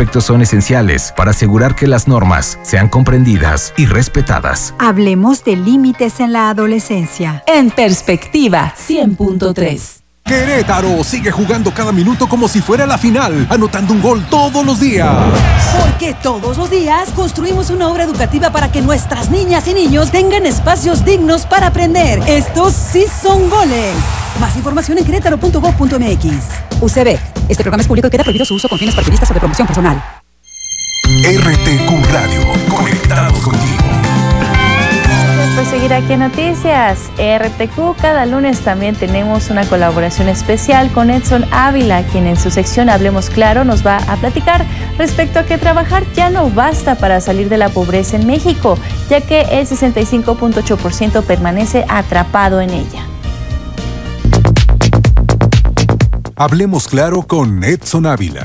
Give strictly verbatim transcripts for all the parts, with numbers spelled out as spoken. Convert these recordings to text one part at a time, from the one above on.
aspectos son esenciales para asegurar que las normas sean comprendidas y respetadas. Hablemos de límites en la adolescencia. En Perspectiva cien punto tres. Querétaro sigue jugando cada minuto como si fuera la final, anotando un gol todos los días. Porque todos los días construimos una obra educativa para que nuestras niñas y niños tengan espacios dignos para aprender. Estos sí son goles. Más información en querétaro punto gob punto mx. U C B. Este programa es público y queda prohibido su uso con fines partidistas o de promoción personal. R T Q Radio. Conectados contigo. Por seguir aquí en Noticias R T Q, cada lunes también tenemos una colaboración especial con Edson Ávila, quien en su sección Hablemos Claro nos va a platicar respecto a que trabajar ya no basta para salir de la pobreza en México, ya que el sesenta y cinco punto ocho por ciento permanece atrapado en ella. Hablemos Claro con Edson Ávila.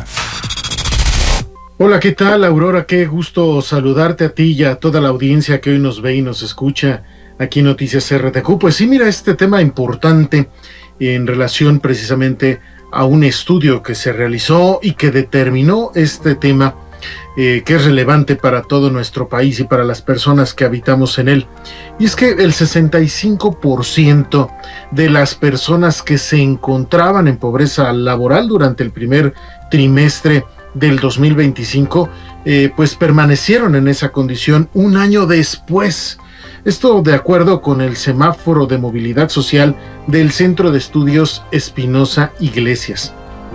Hola, ¿qué tal, Aurora? Qué gusto saludarte a ti y a toda la audiencia que hoy nos ve y nos escucha aquí en Noticias R T Q. Pues sí, mira, este tema importante en relación precisamente a un estudio que se realizó y que determinó este tema eh, que es relevante para todo nuestro país y para las personas que habitamos en él. Y es que el sesenta y cinco por ciento de las personas que se encontraban en pobreza laboral durante el primer trimestre del dos mil veinticinco, eh, pues permanecieron en esa condición un año después. Esto de acuerdo con el semáforo de movilidad social del Centro de Estudios Espinosa Iglesias.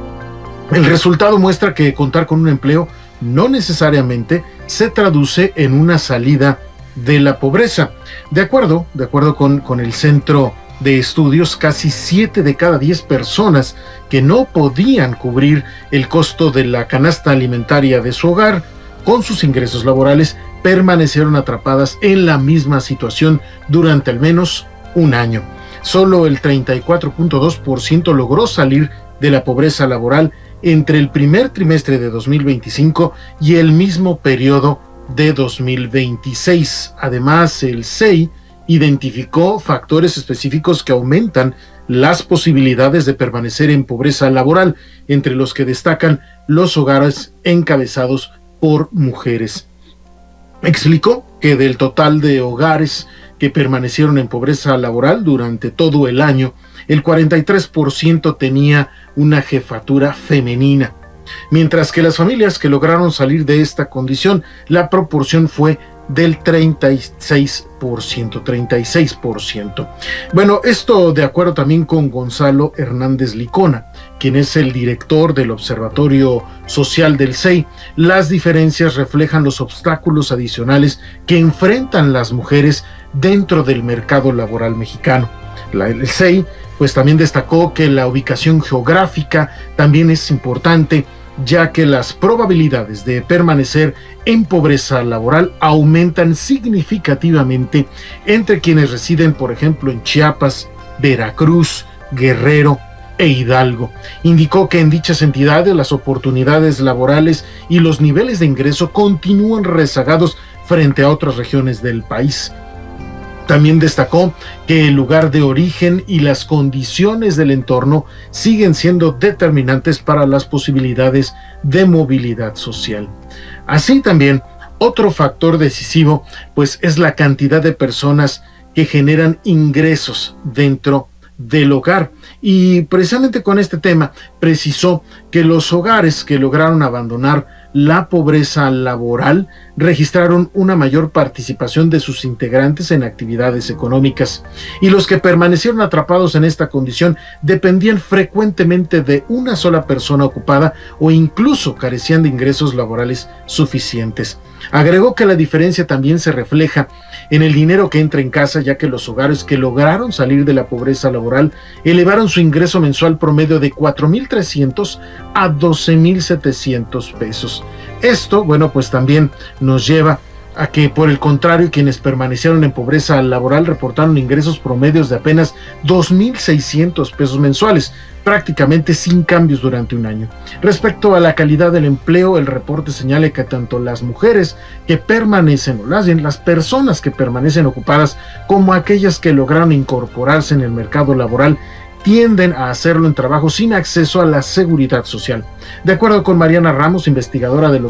El resultado muestra que contar con un empleo no necesariamente se traduce en una salida de la pobreza. De acuerdo, de acuerdo con, con el Centro de Estudios, casi siete de cada diez personas que no podían cubrir el costo de la canasta alimentaria de su hogar con sus ingresos laborales permanecieron atrapadas en la misma situación durante al menos un año. Solo el treinta y cuatro punto dos por ciento logró salir de la pobreza laboral entre el primer trimestre de dos mil veinticinco y el mismo periodo de dos mil veintiséis. Además, el C E I identificó factores específicos que aumentan las posibilidades de permanecer en pobreza laboral, entre los que destacan los hogares encabezados por mujeres. Explicó que del total de hogares que permanecieron en pobreza laboral durante todo el año, el cuarenta y tres por ciento tenía una jefatura femenina, mientras que las familias que lograron salir de esta condición, la proporción fue del treinta y seis por ciento, treinta y seis por ciento. Bueno, esto de acuerdo también con Gonzalo Hernández Licona, quien es el director del Observatorio Social del C E I. Las diferencias reflejan los obstáculos adicionales que enfrentan las mujeres dentro del mercado laboral mexicano. La, el C E I pues también destacó que la ubicación geográfica también es importante, ya que las probabilidades de permanecer en pobreza laboral aumentan significativamente entre quienes residen, por ejemplo, en Chiapas, Veracruz, Guerrero e Hidalgo. Indicó que en dichas entidades las oportunidades laborales y los niveles de ingreso continúan rezagados frente a otras regiones del país. También destacó que el lugar de origen y las condiciones del entorno siguen siendo determinantes para las posibilidades de movilidad social. Así también, otro factor decisivo, pues, es la cantidad de personas que generan ingresos dentro del hogar. Y precisamente con este tema precisó que los hogares que lograron abandonar la pobreza laboral registraron una mayor participación de sus integrantes en actividades económicas, y los que permanecieron atrapados en esta condición dependían frecuentemente de una sola persona ocupada o incluso carecían de ingresos laborales suficientes. Agregó que la diferencia también se refleja en el dinero que entra en casa, ya que los hogares que lograron salir de la pobreza laboral elevaron su ingreso mensual promedio de cuatro mil trescientos a doce mil setecientos pesos. Esto, bueno, pues también nos lleva a que, por el contrario, quienes permanecieron en pobreza laboral reportaron ingresos promedios de apenas dos mil seiscientos pesos mensuales, prácticamente sin cambios durante un año. Respecto a la calidad del empleo, el reporte señala que tanto las mujeres que permanecen, o las, las personas que permanecen ocupadas, como aquellas que lograron incorporarse en el mercado laboral, tienden a hacerlo en trabajo sin acceso a la seguridad social. De acuerdo con Mariana Ramos, investigadora de los